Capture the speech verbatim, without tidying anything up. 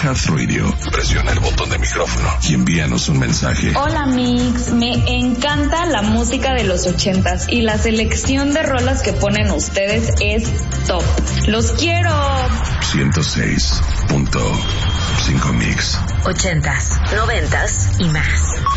iHeartRadio, presiona el botón de micrófono y envíanos un mensaje. Hola Mix, me encanta la música de los ochentas y la selección de rolas que ponen ustedes es top. ¡Los quiero! ciento seis punto cinco Mix. Ochentas, noventas y más.